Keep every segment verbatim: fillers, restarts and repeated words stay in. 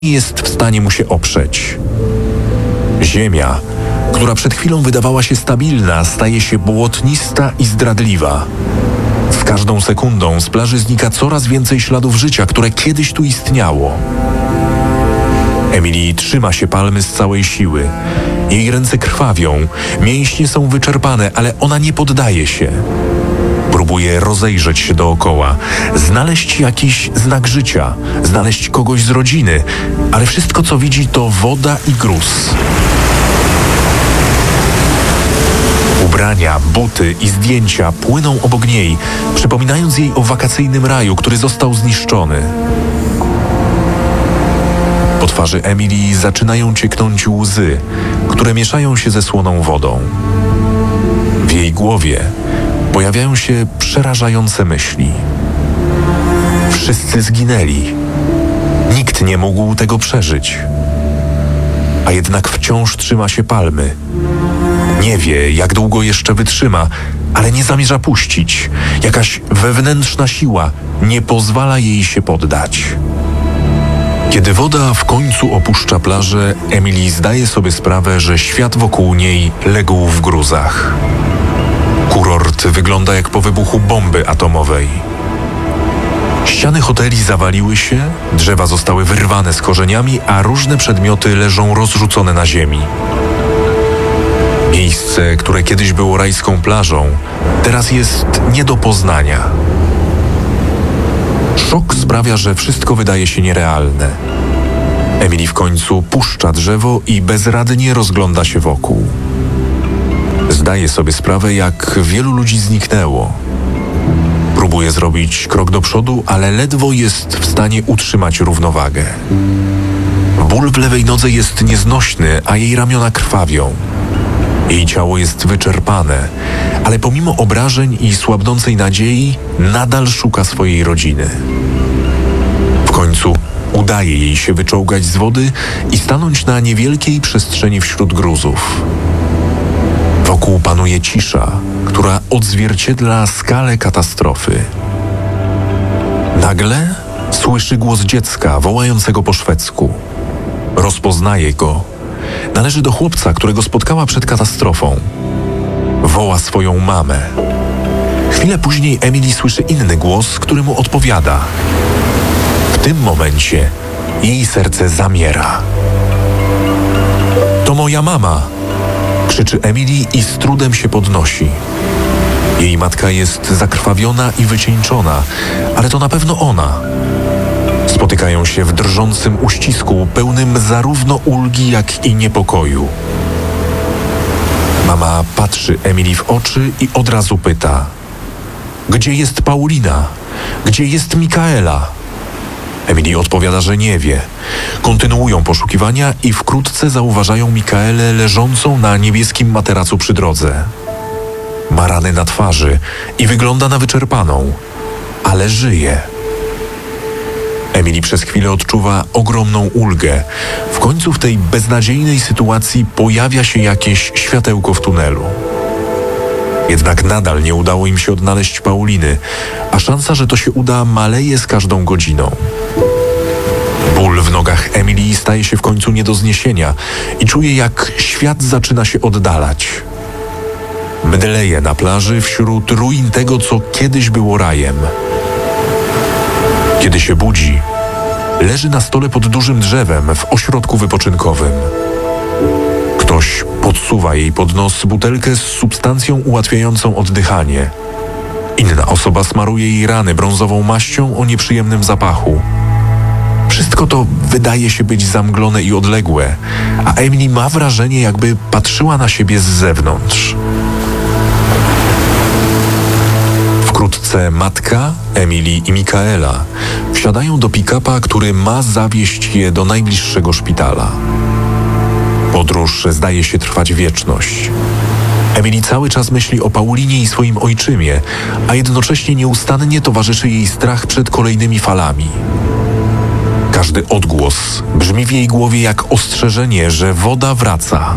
jest w stanie mu się oprzeć. Ziemia, która przed chwilą wydawała się stabilna, staje się błotnista i zdradliwa. Z każdą sekundą z plaży znika coraz więcej śladów życia, które kiedyś tu istniało. Emily trzyma się palmy z całej siły. Jej ręce krwawią, mięśnie są wyczerpane, ale ona nie poddaje się. Próbuje rozejrzeć się dookoła, znaleźć jakiś znak życia, znaleźć kogoś z rodziny, ale wszystko, co widzi, to woda i gruz. Ubrania, buty i zdjęcia płyną obok niej, przypominając jej o wakacyjnym raju, który został zniszczony. Po twarzy Emily zaczynają cieknąć łzy, które mieszają się ze słoną wodą. W jej głowie pojawiają się przerażające myśli. Wszyscy zginęli. Nikt nie mógł tego przeżyć. A jednak wciąż trzyma się palmy. Nie wie, jak długo jeszcze wytrzyma, ale nie zamierza puścić. Jakaś wewnętrzna siła nie pozwala jej się poddać. Kiedy woda w końcu opuszcza plażę, Emily zdaje sobie sprawę, że świat wokół niej legł w gruzach. Kurort wygląda jak po wybuchu bomby atomowej. Ściany hoteli zawaliły się, drzewa zostały wyrwane z korzeniami, a różne przedmioty leżą rozrzucone na ziemi. Miejsce, które kiedyś było rajską plażą, teraz jest nie do poznania. Szok sprawia, że wszystko wydaje się nierealne. Emily w końcu puszcza drzewo i bezradnie rozgląda się wokół. Zdaje sobie sprawę, jak wielu ludzi zniknęło. Próbuje zrobić krok do przodu, ale ledwo jest w stanie utrzymać równowagę. Ból w lewej nodze jest nieznośny, a jej ramiona krwawią. Jej ciało jest wyczerpane, ale pomimo obrażeń i słabnącej nadziei nadal szuka swojej rodziny. W końcu udaje jej się wyczołgać z wody i stanąć na niewielkiej przestrzeni wśród gruzów. Wokół panuje cisza, która odzwierciedla skalę katastrofy. Nagle słyszy głos dziecka wołającego po szwedzku. Rozpoznaje go. Należy do chłopca, którego spotkała przed katastrofą. Woła swoją mamę. Chwilę później Emily słyszy inny głos, który mu odpowiada. W tym momencie jej serce zamiera. To moja mama! Krzyczy Emily i z trudem się podnosi. Jej matka jest zakrwawiona i wycieńczona, ale to na pewno ona. Spotykają się w drżącym uścisku, pełnym zarówno ulgi, jak i niepokoju. Mama patrzy Emily w oczy i od razu pyta: gdzie jest Paulina? Gdzie jest Mikaela? Emily odpowiada, że nie wie. Kontynuują poszukiwania i wkrótce zauważają Mikaelę leżącą na niebieskim materacu przy drodze. Ma rany na twarzy i wygląda na wyczerpaną, ale żyje. Emily przez chwilę odczuwa ogromną ulgę. W końcu w tej beznadziejnej sytuacji pojawia się jakieś światełko w tunelu. Jednak nadal nie udało im się odnaleźć Pauliny, a szansa, że to się uda, maleje z każdą godziną. Ból w nogach Emily staje się w końcu nie do zniesienia i czuje, jak świat zaczyna się oddalać. Mdleje na plaży wśród ruin tego, co kiedyś było rajem. Kiedy się budzi, leży na stole pod dużym drzewem w ośrodku wypoczynkowym. Ktoś podsuwa jej pod nos butelkę z substancją ułatwiającą oddychanie. Inna osoba smaruje jej rany brązową maścią o nieprzyjemnym zapachu. Wszystko to wydaje się być zamglone i odległe, a Emily ma wrażenie, jakby patrzyła na siebie z zewnątrz. Wkrótce matka, Emily i Mikaela wsiadają do pick-upa, który ma zawieźć je do najbliższego szpitala. Podróż zdaje się trwać wieczność. Emily cały czas myśli o Paulinie i swoim ojczymie, a jednocześnie nieustannie towarzyszy jej strach przed kolejnymi falami. Każdy odgłos brzmi w jej głowie jak ostrzeżenie, że woda wraca.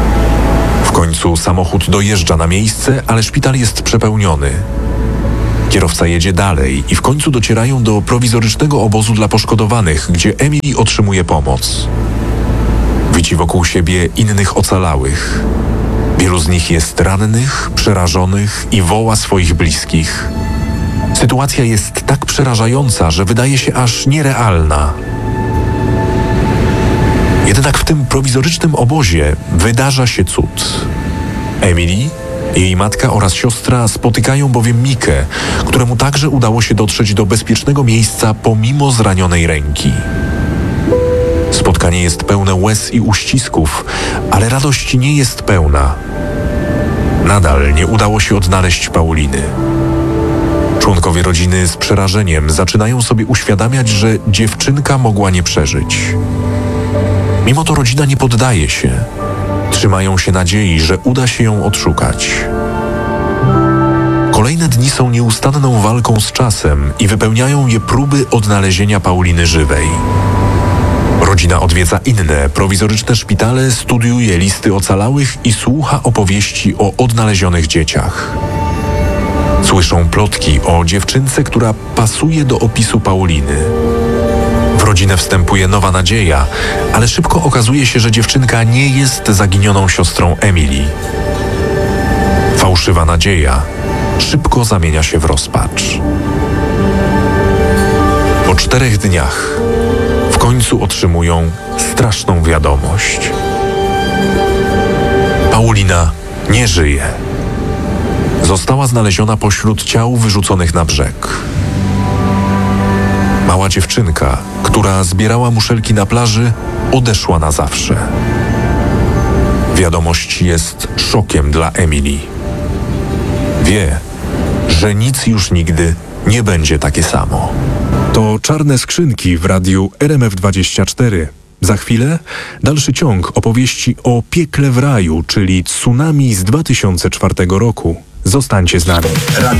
W końcu samochód dojeżdża na miejsce, ale szpital jest przepełniony. Kierowca jedzie dalej i w końcu docierają do prowizorycznego obozu dla poszkodowanych, gdzie Emily otrzymuje pomoc. Widzi wokół siebie innych ocalałych. Wielu z nich jest rannych, przerażonych i woła swoich bliskich. Sytuacja jest tak przerażająca, że wydaje się aż nierealna. Jednak w tym prowizorycznym obozie wydarza się cud. Emily, jej matka oraz siostra spotykają bowiem Mikę, któremu także udało się dotrzeć do bezpiecznego miejsca pomimo zranionej ręki. Spotkanie jest pełne łez i uścisków, ale radość nie jest pełna. Nadal nie udało się odnaleźć Pauliny. Członkowie rodziny z przerażeniem zaczynają sobie uświadamiać, że dziewczynka mogła nie przeżyć. Mimo to rodzina nie poddaje się. Trzymają się nadziei, że uda się ją odszukać. Kolejne dni są nieustanną walką z czasem i wypełniają je próby odnalezienia Pauliny żywej. Rodzina odwiedza inne, prowizoryczne szpitale, studiuje listy ocalałych i słucha opowieści o odnalezionych dzieciach. Słyszą plotki o dziewczynce, która pasuje do opisu Pauliny. W rodzinę wstępuje nowa nadzieja, ale szybko okazuje się, że dziewczynka nie jest zaginioną siostrą Emily. Fałszywa nadzieja szybko zamienia się w rozpacz. Po czterech dniach w końcu otrzymują straszną wiadomość. Paulina nie żyje. Została znaleziona pośród ciał wyrzuconych na brzeg. Mała dziewczynka, która zbierała muszelki na plaży, odeszła na zawsze. Wiadomość jest szokiem dla Emily. Wie, że nic już nigdy nie będzie takie samo. To Czarne Skrzynki w radiu R M F dwadzieścia cztery. Za chwilę dalszy ciąg opowieści o piekle w raju, czyli tsunami z dwa tysiące czwartego roku. Zostańcie z nami. Radio